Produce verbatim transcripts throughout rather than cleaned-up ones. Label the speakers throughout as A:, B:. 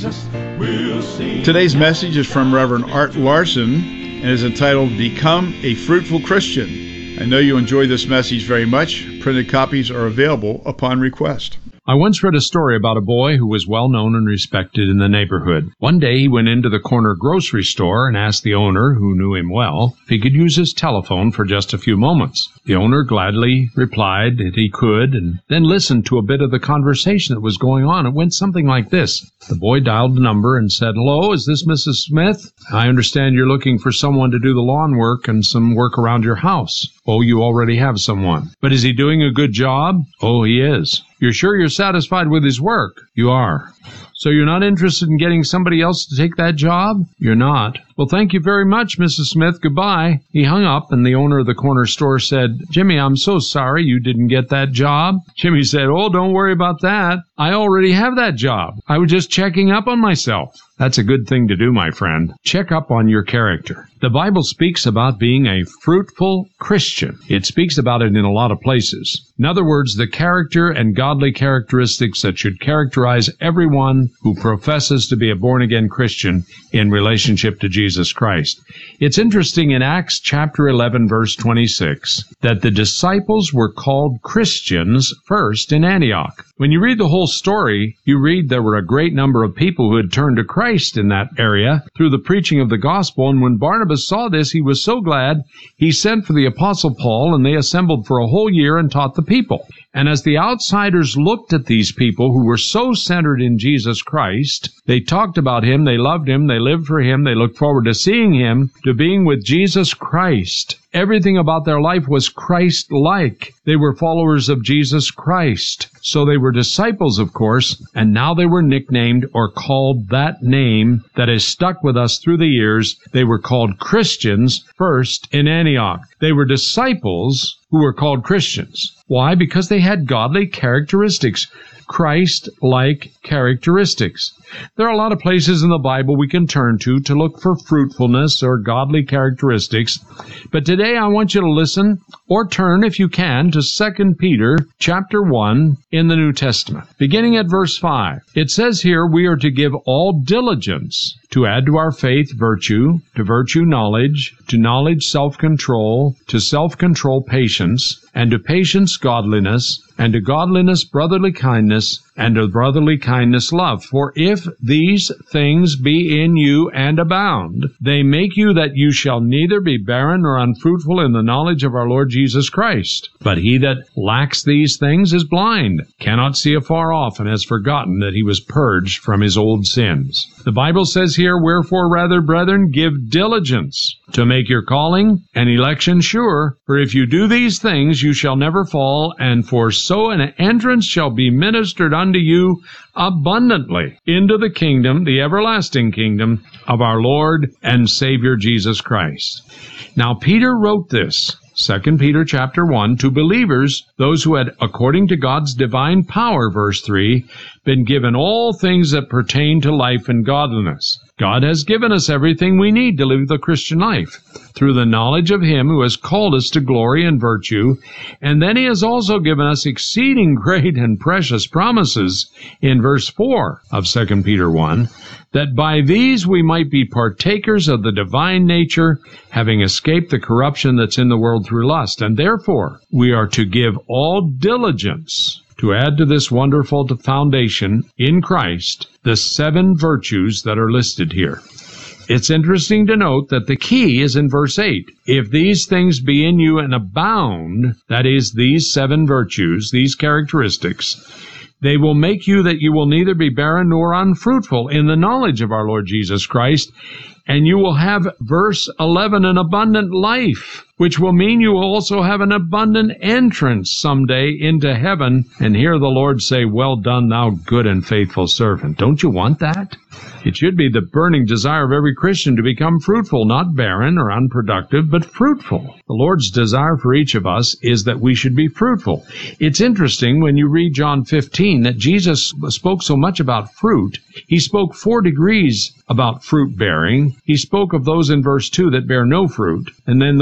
A: Jesus will sing.
B: Today's message is from Reverend Art Larson and is entitled, Become a Fruitful Christian. I know you enjoy this message very much. Printed copies are available upon request.
C: I once read a story about a boy who was well known and respected in the neighborhood. One day he went into the corner grocery store and asked the owner, who knew him well, if he could use his telephone for just a few moments. The owner gladly replied that he could, and then listened to a bit of the conversation that was going on. It went something like this. The boy dialed the number and said, "Hello, is this Missus Smith? I understand you're looking for someone to do the lawn work and some work around your house." "Oh, you already have someone." "But is he doing a good job?" "Oh, he is." "You're sure you're satisfied with his work?" "You are." "So you're not interested in getting somebody else to take that job?" "You're not." "Well, thank you very much, Missus Smith. Goodbye." He hung up, and the owner of the corner store said, "Jimmy, I'm so sorry you didn't get that job." Jimmy said, "Oh, don't worry about that. I already have that job. I was just checking up on myself." That's a good thing to do, my friend. Check up on your character. The Bible speaks about being a fruitful Christian. It speaks about it in a lot of places. In other words, the character and godly characteristics that should characterize everyone who professes to be a born-again Christian in relationship to Jesus Christ. It's interesting in Acts chapter eleven, verse twenty-six, that the disciples were called Christians first in Antioch. When you read the whole story, you read there were a great number of people who had turned to Christ in that area through the preaching of the gospel, and when Barnabas saw this, he was so glad, he sent for the apostle Paul, and they assembled for a whole year and taught the people. And as the outsiders looked at these people who were so centered in Jesus Christ, they talked about him, they loved him, they lived for him, they looked forward to seeing him, to being with Jesus Christ. Everything about their life was Christ-like. They were followers of Jesus Christ. So they were disciples, of course, and now they were nicknamed or called that name that has stuck with us through the years. They were called Christians first in Antioch. They were disciples who were called Christians. Why? Because they had godly characteristics, Christ-like characteristics. There are a lot of places in the Bible we can turn to to look for fruitfulness or godly characteristics, but today I want you to listen or turn, if you can, to Second Peter chapter one in the New Testament. Beginning at verse five, it says here, we are to give all diligence to add to our faith virtue, to virtue knowledge, to knowledge self-control, to self-control patience, and to patience godliness, and to godliness brotherly kindness, and to brotherly kindness love. For if these things be in you and abound, they make you that you shall neither be barren nor unfruitful in the knowledge of our Lord Jesus Christ. But he that lacks these things is blind, cannot see afar off, and has forgotten that he was purged from his old sins. The Bible says here, wherefore rather, brethren, give diligence to make your calling and election sure. For if you do these things, you shall never fall, and for so an entrance shall be ministered unto you abundantly into the kingdom, the everlasting kingdom of our Lord and Savior Jesus Christ. Now Peter wrote this, Second Peter chapter one, to believers, those who had, according to God's divine power, verse three, been given all things that pertain to life and godliness. God has given us everything we need to live the Christian life through the knowledge of Him who has called us to glory and virtue, and then He has also given us exceeding great and precious promises in verse four of Second Peter one, that by these we might be partakers of the divine nature, having escaped the corruption that's in the world through lust. And therefore we are to give all diligence to add to this wonderful foundation in Christ the seven virtues that are listed here. It's interesting to note that the key is in verse eight. If these things be in you and abound, that is, these seven virtues, these characteristics, they will make you that you will neither be barren nor unfruitful in the knowledge of our Lord Jesus Christ, and you will have, verse eleven, an abundant life, which will mean you will also have an abundant entrance someday into heaven and hear the Lord say, "Well done, thou good and faithful servant." Don't you want that? It should be the burning desire of every Christian to become fruitful, not barren or unproductive, but fruitful. The Lord's desire for each of us is that we should be fruitful. It's interesting when you read John fifteen that Jesus spoke so much about fruit. He spoke four degrees about fruit bearing. He spoke of those in verse two that bear no fruit, and then those in verse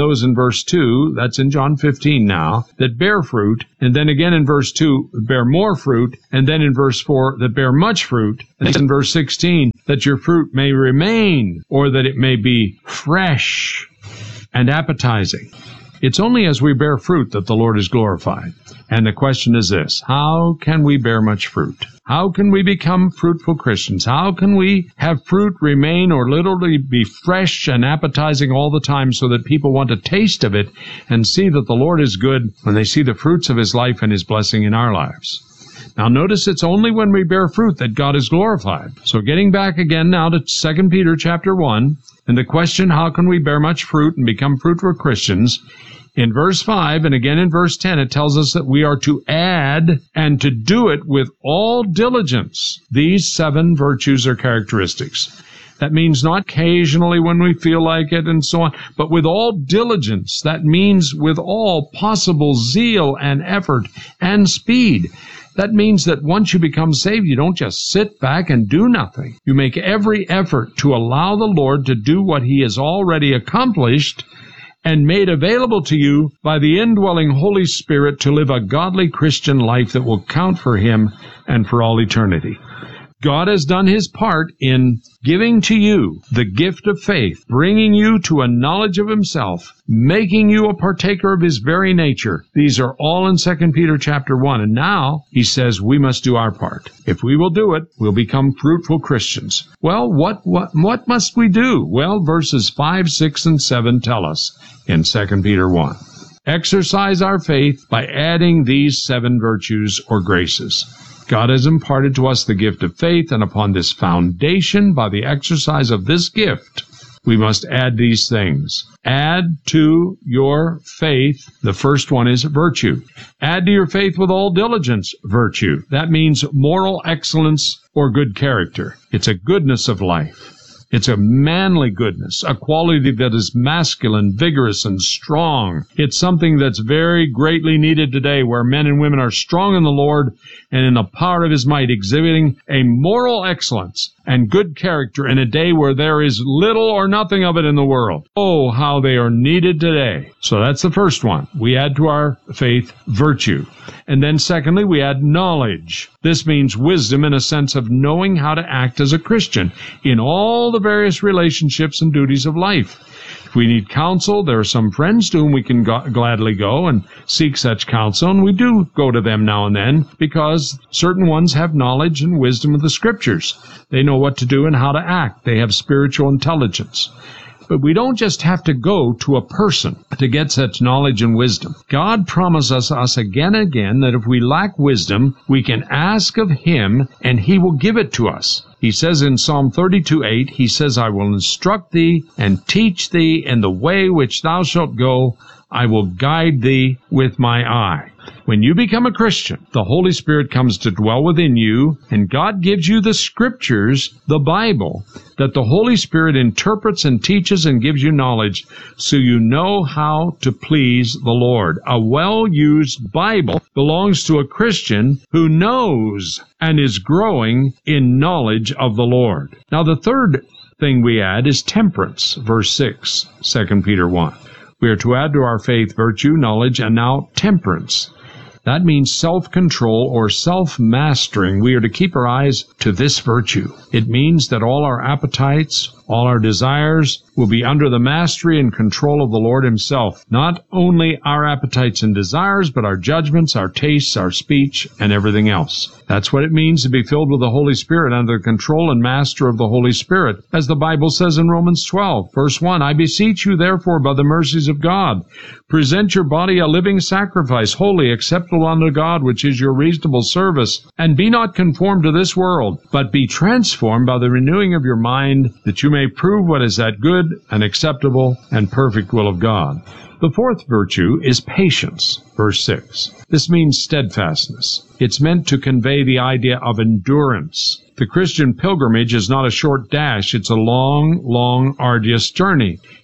C: verse two, that's in John fifteen now, that bear fruit, and then again in verse two, bear more fruit, and then in verse four, that bear much fruit, and then in verse sixteen, that your fruit may remain, or that it may be fresh and appetizing. It's only as we bear fruit that the Lord is glorified. And the question is this: how can we bear much fruit? How can we become fruitful Christians? How can we have fruit remain or literally be fresh and appetizing all the time so that people want to taste of it and see that the Lord is good when they see the fruits of His life and His blessing in our lives? Now notice it's only when we bear fruit that God is glorified. So getting back again now to Second Peter chapter one, and the question, how can we bear much fruit and become fruitful Christians? In verse five and again in verse ten, it tells us that we are to add and to do it with all diligence these seven virtues or characteristics. That means not occasionally when we feel like it and so on, but with all diligence. That means with all possible zeal and effort and speed. That means that once you become saved, you don't just sit back and do nothing. You make every effort to allow the Lord to do what He has already accomplished and made available to you by the indwelling Holy Spirit to live a godly Christian life that will count for Him and for all eternity. God has done His part in giving to you the gift of faith, bringing you to a knowledge of Himself, making you a partaker of His very nature. These are all in Second Peter chapter one. And now He says we must do our part. If we will do it, we'll become fruitful Christians. Well, what, what, what must we do? Well, verses five, six, and seven tell us in Second Peter one. Exercise our faith by adding these seven virtues or graces. God has imparted to us the gift of faith, and upon this foundation, by the exercise of this gift, we must add these things. Add to your faith, the first one is virtue. Add to your faith with all diligence, virtue. That means moral excellence or good character. It's a goodness of life. It's a manly goodness, a quality that is masculine, vigorous, and strong. It's something that's very greatly needed today, where men and women are strong in the Lord and in the power of His might, exhibiting a moral excellence and good character in a day where there is little or nothing of it in the world. Oh, how they are needed today. So that's the first one. We add to our faith virtue. And then secondly, we add knowledge. This means wisdom in a sense of knowing how to act as a Christian in all the various relationships and duties of life. If we need counsel, there are some friends to whom we can go- gladly go and seek such counsel, and we do go to them now and then because certain ones have knowledge and wisdom of the Scriptures. They know what to do and how to act. They have spiritual intelligence. But we don't just have to go to a person to get such knowledge and wisdom. God promises us again and again that if we lack wisdom, we can ask of Him and He will give it to us. He says in Psalm thirty-two eight, He says, I will instruct thee and teach thee in the way which thou shalt go. I will guide thee with my eye. When you become a Christian, the Holy Spirit comes to dwell within you, and God gives you the Scriptures, the Bible, that the Holy Spirit interprets and teaches and gives you knowledge so you know how to please the Lord. A well-used Bible belongs to a Christian who knows and is growing in knowledge of the Lord. Now, the third thing we add is temperance, verse six, Second Peter one. We are to add to our faith virtue, knowledge, and now temperance. That means self-control or self-mastering. We are to keep our eyes to this virtue. It means that all our appetites, all our desires will be under the mastery and control of the Lord Himself. Not only our appetites and desires, but our judgments, our tastes, our speech, and everything else. That's what it means to be filled with the Holy Spirit, under the control and master of the Holy Spirit. As the Bible says in Romans twelve, verse one, I beseech you therefore by the mercies of God, present your body a living sacrifice, holy, acceptable unto God, which is your reasonable service. And be not conformed to this world, but be transformed by the renewing of your mind, that you may prove what is that good and acceptable and perfect will of God. The fourth virtue is patience, verse six. This means steadfastness. It's meant to convey the idea of endurance. The Christian pilgrimage is not a short dash. It's a long, long, arduous journey.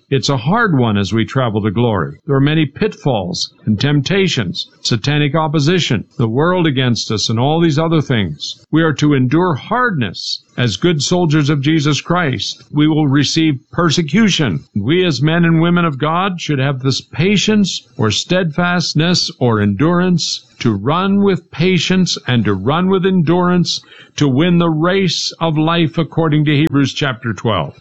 C: It's a hard one as we travel to glory. There are many pitfalls and temptations, satanic opposition, the world against us, and all these other things. We are to endure hardness as good soldiers of Jesus Christ. We will receive persecution. We as men and women of God should have this patience or steadfastness or endurance to run with patience and to run with endurance to win the race of life according to Hebrews chapter twelve.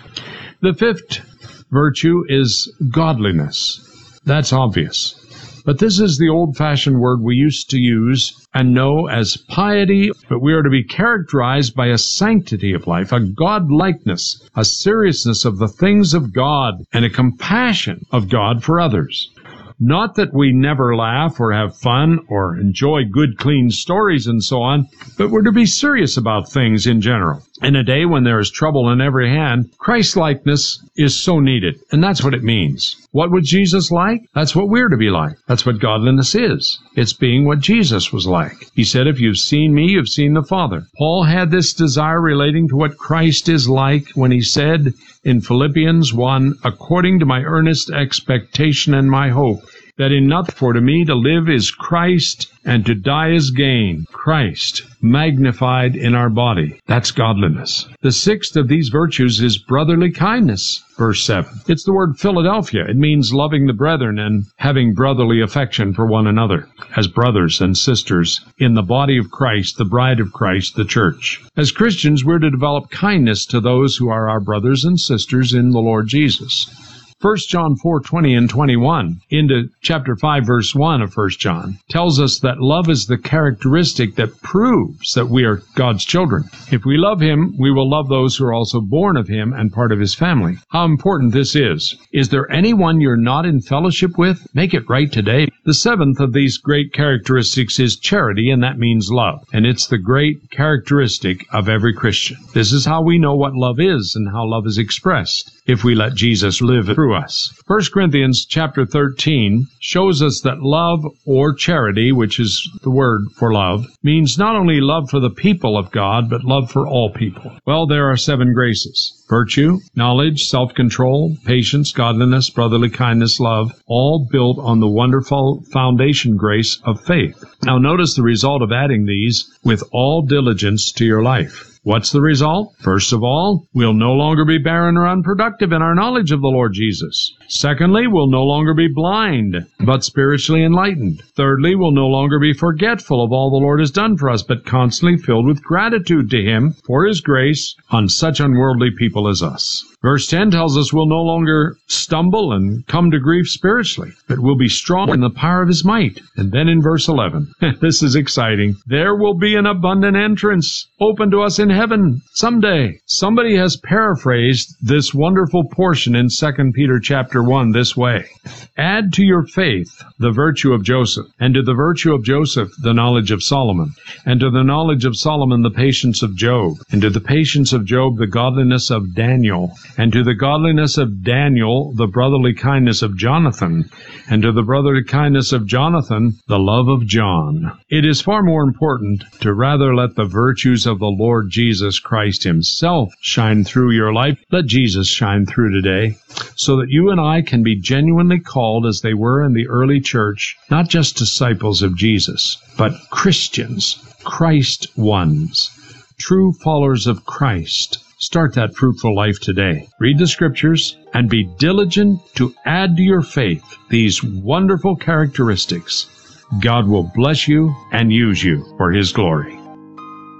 C: The fifth virtue is godliness. That's obvious. But this is the old-fashioned word we used to use and know as piety, but we are to be characterized by a sanctity of life, a God-likeness, a seriousness of the things of God, and a compassion of God for others. Not that we never laugh or have fun or enjoy good, clean stories and so on, but we're to be serious about things in general. In a day when there is trouble in every hand, Christ-likeness is so needed, and that's what it means. What was Jesus like? That's what we're to be like. That's what godliness is. It's being what Jesus was like. He said, if you've seen me, you've seen the Father. Paul had this desire relating to what Christ is like when he said in Philippians one, according to my earnest expectation and my hope, that in nothing for to me to live is Christ, and to die is gain. Christ magnified in our body. That's godliness. The sixth of these virtues is brotherly kindness, verse seven. It's the word Philadelphia. It means loving the brethren and having brotherly affection for one another as brothers and sisters in the body of Christ, the bride of Christ, the church. As Christians, we're to develop kindness to those who are our brothers and sisters in the Lord Jesus. First John four twenty and twenty-one, into chapter five, verse one of First John, tells us that love is the characteristic that proves that we are God's children. If we love Him, we will love those who are also born of Him and part of His family. How important this is. Is there anyone you're not in fellowship with? Make it right today. The seventh of these great characteristics is charity, and that means love. And it's the great characteristic of every Christian. This is how we know what love is and how love is expressed, if we let Jesus live through us. First Corinthians chapter thirteen shows us that love, or charity, which is the word for love, means not only love for the people of God, but love for all people. Well, there are seven graces: virtue, knowledge, self-control, patience, godliness, brotherly kindness, love, all built on the wonderful foundation grace of faith. Now notice the result of adding these with all diligence to your life. What's the result? First of all, we'll no longer be barren or unproductive in our knowledge of the Lord Jesus. Secondly, we'll no longer be blind, but spiritually enlightened. Thirdly, we'll no longer be forgetful of all the Lord has done for us, but constantly filled with gratitude to Him for His grace on such unworldly people as us. Verse ten tells us we'll no longer stumble and come to grief spiritually, but we'll be strong in the power of His might. And then in verse eleven, this is exciting, there will be an abundant entrance open to us in heaven someday. Somebody has paraphrased this wonderful portion in Second Peter chapter one this way: add to your faith the virtue of Joseph, and to the virtue of Joseph the knowledge of Solomon, and to the knowledge of Solomon the patience of Job, and to the patience of Job the godliness of Daniel, and to the godliness of Daniel the brotherly kindness of Jonathan, and to the brotherly kindness of Jonathan the love of John. It is far more important to rather let the virtues of the Lord Jesus Christ Himself shine through your life. Let Jesus shine through today, so that you and I can be genuinely called, as they were in the early church, not just disciples of Jesus, but Christians, Christ ones, true followers of Christ. Start that fruitful life today. Read the Scriptures and be diligent to add to your faith these wonderful characteristics. God will bless you and use you for His glory.